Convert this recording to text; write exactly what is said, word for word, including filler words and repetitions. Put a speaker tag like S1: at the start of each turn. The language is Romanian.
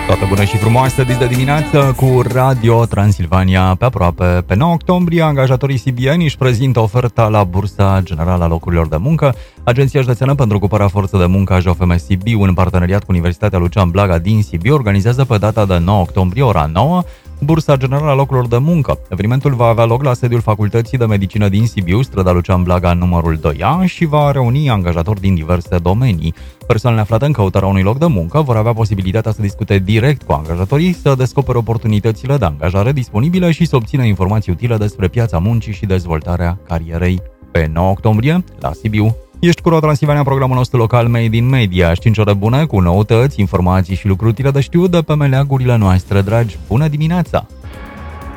S1: Toată bună și frumoasă dis de dimineață cu Radio Transilvania pe aproape. Pe nouă octombrie, angajatorii sibieni își prezintă oferta la Bursa Generală a Locurilor de Muncă. Agenția Județeană pentru Ocuparea Forței de Muncă a J F M Sibiu, în parteneriat cu Universitatea Lucian Blaga din Sibiu, organizează pe data de nouă octombrie, ora nouă, Bursa Generală a Locurilor de Muncă. Evenimentul va avea loc la sediul Facultății de Medicină din Sibiu, strada Lucian Blaga, numărul doi A, și va reuni angajatori din diverse domenii. Persoanele aflate în căutarea unui loc de muncă vor avea posibilitatea să discute direct cu angajatorii, să descopere oportunitățile de angajare disponibile și să obțină informații utile despre piața muncii și dezvoltarea carierei. Pe nouă octombrie, la Sibiu. Ești cu Radio Transilvania, programul nostru local Made in Media. cinci ore bune cu noutăți, informații și lucruri utile de știut de pe meleagurile noastre, dragi. Bună dimineața!